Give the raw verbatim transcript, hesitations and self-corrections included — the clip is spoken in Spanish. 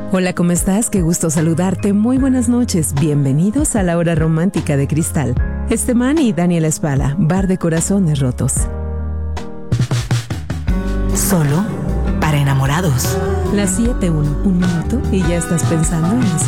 Hola, ¿cómo estás? Qué gusto saludarte. Muy buenas noches. Bienvenidos a la hora romántica de Cristal. Esteban y Daniela Espala, Bar de Corazones Rotos. Solo para enamorados. Las siete, uno, un minuto y ya estás pensando en ese